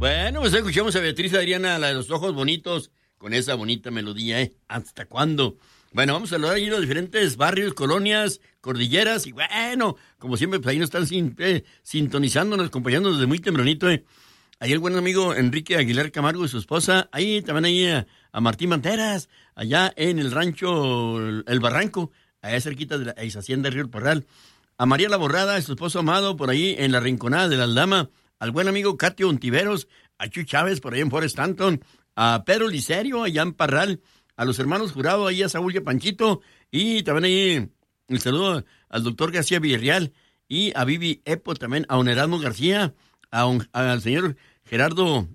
Bueno, pues escuchamos a Beatriz Adriana, la de los ojos bonitos, con esa bonita melodía, ¿eh? ¿Hasta cuándo? Bueno, vamos a hablar ahí de los diferentes barrios, colonias, cordilleras, y bueno, como siempre, pues ahí nos están sintonizándonos, acompañándonos desde muy tempranito, ¿eh? Ahí el buen amigo Enrique Aguilar Camargo y su esposa, ahí también ahí a Martín Banderas, allá en el rancho El Barranco, allá cerquita de la ex hacienda Río El Parral. A María La Borrada y su esposo Amado, por ahí en la Rinconada de la Aldama. Al buen amigo Catio Ontiveros, a Chuy Chávez, por ahí en Forest Stanton. A Pedro Licerio, allá en Parral. A los hermanos Jurado, ahí a Saúl y a Panchito. Y también ahí el saludo al doctor García Villarreal. Y a Vivi Epo también, a Erasmo García, al señor Gerardo.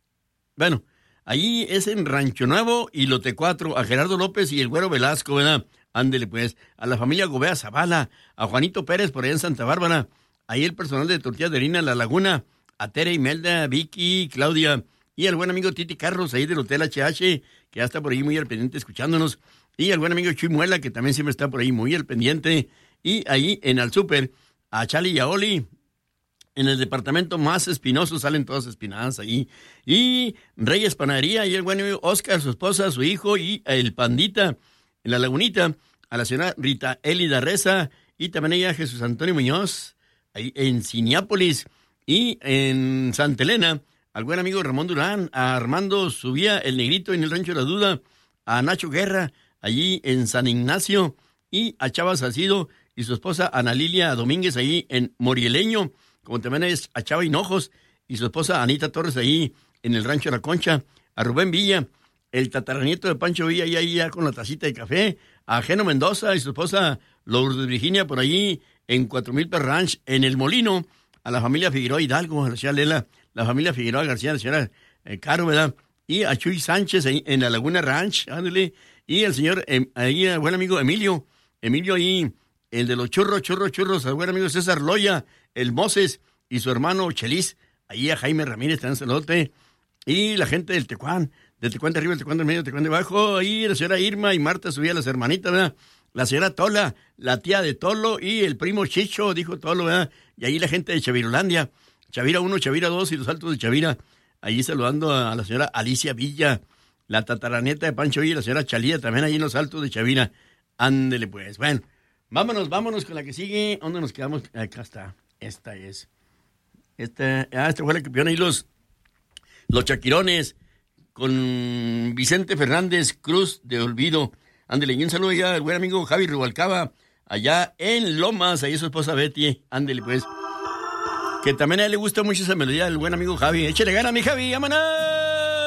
Bueno, ahí es en Rancho Nuevo y Lote 4, a Gerardo López y el Güero Velasco, ¿verdad? Ándele pues, a la familia Gobea Zavala, a Juanito Pérez por allá en Santa Bárbara, ahí el personal de Tortillas de Harina La Laguna, a Tere, Imelda, Vicky, Claudia, y al buen amigo Titi Carros, ahí del Hotel HH, que ya está por ahí muy al pendiente escuchándonos, y al buen amigo Chuy Muela, que también siempre está por ahí muy al pendiente, y ahí en Al Súper, a Chali y a Oli, en el departamento más espinoso, salen todas espinadas ahí, y Reyes Panadería, y el buen amigo Oscar, su esposa, su hijo, y el Pandita, en La Lagunita, a la señora Rita Elida Reza, y también ella Jesús Antonio Muñoz, ahí en Cineápolis, y en Santa Elena, al buen amigo Ramón Durán, a Armando Subía, el Negrito en el Rancho de la Duda, a Nacho Guerra, allí en San Ignacio, y a Chava Salcido y su esposa Ana Lilia Domínguez, ahí en Morieleño, como también es a Chava Hinojos, y su esposa Anita Torres, ahí en el Rancho de la Concha, a Rubén Villa, el tataranieto de Pancho Villa, y ahí ya con la tacita de café, a Geno Mendoza y su esposa Lourdes Virginia, por allí en 4000 Ranch, en El Molino, a la familia Figueroa Hidalgo, a la señora Lela, la familia Figueroa García, la señora Caro, ¿verdad? Y a Chuy Sánchez ahí en la Laguna Ranch, ándale, y el señor, ahí el buen amigo Emilio ahí, el de los churros, el buen amigo César Loya, el Moses y su hermano Chelis, ahí a Jaime Ramírez, tan celote, y la gente del Tecuán de arriba, el Tecuán del medio, el Tecuán de abajo, ahí la señora Irma y Marta subía las hermanitas, ¿verdad? La señora Tola, la tía de Tolo y el primo Chicho, dijo Tolo, ¿verdad? Y ahí la gente de Chavirolandia, Chavira 1, Chavira 2 y los altos de Chavira, allí saludando a la señora Alicia Villa, la tataranieta de Pancho Villa, la señora Chalía, también allí en los altos de Chavira. Ándele pues, bueno, vámonos con la que sigue. ¿Dónde nos quedamos? Acá está, esta fue la que pidieron ahí los Chaquirones, con Vicente Fernández Cruz de Olvido. Ándele, y un saludo ya al buen amigo Javi Rubalcaba, allá en Lomas, ahí su esposa Betty. Ándele pues, que también a él le gusta mucho esa melodía del buen amigo Javi. Échale gana, mi Javi, vámonos.